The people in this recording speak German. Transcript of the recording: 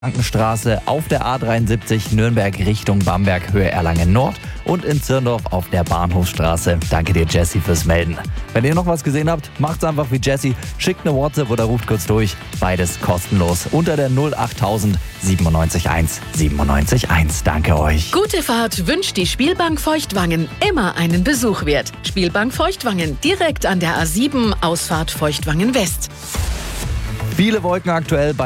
Frankenstraße, auf der A73 Nürnberg Richtung Bamberg, Höhe Erlangen Nord und in Zirndorf auf der Bahnhofsstraße. Danke dir, Jessie, fürs Melden. Wenn ihr noch was gesehen habt, macht's einfach wie Jessie. Schickt eine WhatsApp oder ruft kurz durch. Beides kostenlos unter der 08000 971 971. Danke euch. Gute Fahrt wünscht die Spielbank Feuchtwangen. Immer einen Besuch wert. Spielbank Feuchtwangen, direkt an der A7, Ausfahrt Feuchtwangen West. Viele Wolken aktuell bei